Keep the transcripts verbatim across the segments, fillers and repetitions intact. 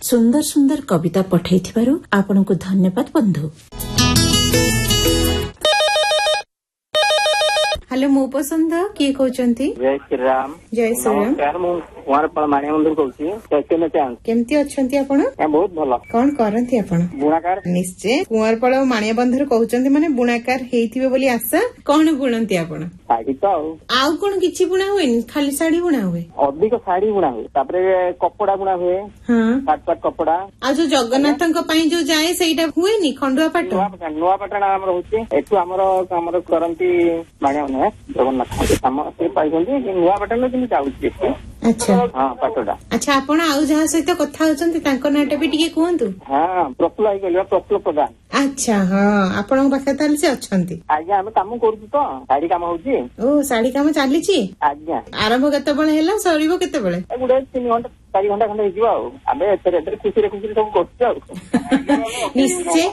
सुंदर सुंदर कविता पठाइथिबारु आपनकु धन्यवाद बंधु। हेलो मो पसंद किए कहउचंती? जय श्री राम। जय श्री राम। नमस्कार मु कुंवरपाल माणिबंधु कहउची चैतन्य चांद। केमती अछंती आपण? ए बहुत भलो। कोन करंती आपण? बुणाकार। निश्चय कुंवरपाल माणिबंधु कहउचंती माने बुणाकार हेइथिबे बोली आशा। कोन बुणंती आपण? साड़ी तो आउ आउ कोन किछि बुणा होइनी खाली साड़ी बुणा होए? अधिक साड़ी बुणा होए तापरे कपड़ा बुणा होए। हां पाट पाट कपड़ा आ जो जगन्नाथଙ୍କ ପାଇଁ जो जाए ସେଇଟା हुएनी खंडुआ पाट? नुआ पाट नुआ पाटना हमर होची एतु हमर हमर करंती माणिया जगन्नाथ हम से पाइछंती नुआ पाटना कि जाउची। अच्छा हां पाटडा। अच्छा आपण आउ जहा सहित कथा होचंती तांको नाटे भी टिके कहंतु। हां प्रफुल्ल आइ गलिया प्रफुल्ल प्रधान। अच्छा हां आपण पाखे ताली से अछंती? आज्ञा हम काम करूछु तो साड़ी काम होची। ओ साड़ी काम चालीची? आज्ञा आरंभ केते बेले हैला सरीबो केते बेले? गुडे तीन घंटा चार घंटा खंडे हिजिबो आ आबे एते एते खुशी रे खुशी सब करछु आ निश्चय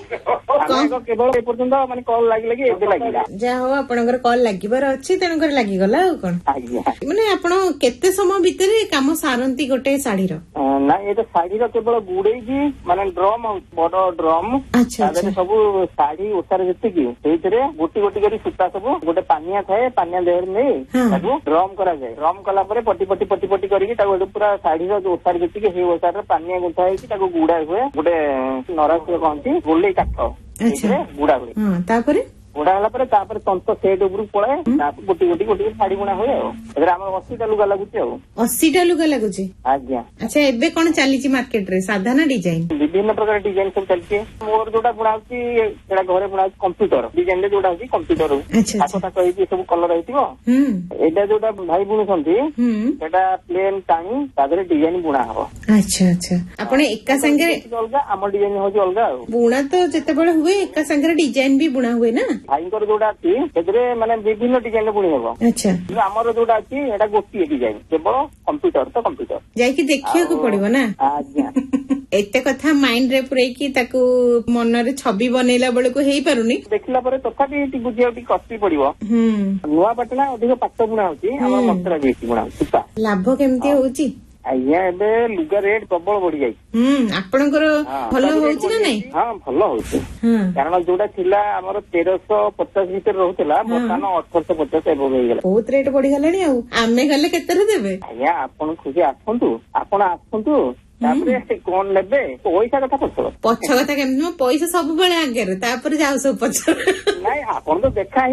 को केवल ए पर्यंत माने कॉल लागि लागि एबे लागिला जा हो आपनकर कॉल लागिबार अछि तेन कर लागि गला आ कोन आज्ञा माने आपण केते समय भितरे काम सारंती गोटे साड़ी रो? ना ए तो साड़ी रो केवल गुडे जी माने ड्रम बड़ ड्रम अच्छा अच्छा सब साड़ी उतार जति की सेइतरे गोटी गोटी करी सुता सब गोटे पानिया थाए पानिया देहर नै ताकू ड्रम करा जाय ड्रम कला परे पट्टी पट्टी पट्टी पट्टी करी ताकू पूरा साड़ी रो उतार जति के हे उतार पानिया गुंथा है कि ताकू गुडा हुए गोटे नरास कहंती गोले काठ अच्छा गुडा हुए हां तापरे गुडा हला परे तापर तंत सेट ऊपर पळे तापर गोटी गोटी गोटी साड़ी बुणा होय एबे हमर अस्सी टा लुगा लागुची आ अस्सी टा लुगा लागुची आज्ञा। अच्छा एबे कोन चालीची मार्केट रे साधा ना डिजाइन? विभिन्न प्रकार डिजाइन सब चलची मोर जोटा बुणाउची एडा घरे बुणाउची कंप्यूटर डिजाइन ले जोटा होची कंप्यूटर ताको ताको हेची सब कलर हेतिबो हम एडा जोटा भाई बुनु संती एडा प्लेन टाणी तादरे डिजाइन बुणा हबो। अच्छा अच्छा आपण एका संगे अलगा हमर डिजाइन होची अलगा बुणा तो जते बळे हुए एका संगे डिजाइन भी बुणा हुए ना भाईंकर जोटा अछि सेदरे माने विभिन्न डिजाइन बुणी हेबो। अच्छा हमर जोटा अछि एडा गोटी डिजाइन केवल कंप्यूटर तो कंप्यूटर जाई कि देखियो को पड़िबो ना। आज्ञा एते कथा माइंड रे पुरै की ताकू मन रे छवि बनेला बेले को हेई पारुनी देखला परे तथापि टी बुझिया टी कष्टी पड़िबो। हम नुआ पाटना अधिक पाट बुणा होची हमर मस्तरा बेसी बुणा होची लाभ केमती होची? आज्ञा एबे लुगा रेट प्रबल बढ़ी जाई। हम आपनकर भलो होची ना नै? हां भलो होची कारण जोडा थिला हमर तेरह सौ पचास भीतर रहउतला बर्तमान अठारह सौ पचास एबो हो गेला बहुत रेट बढ़ी गलानी आ आमे गले केते रे देबे? आज्ञा आपन खुशी आसंतु आपन आसंतु तापरे कोन लेबे पैसा कथा पछो पछ कथा केमनो पैसा सब बेले आगे रे तापर जाउ सब पछ नै आपन तो देखा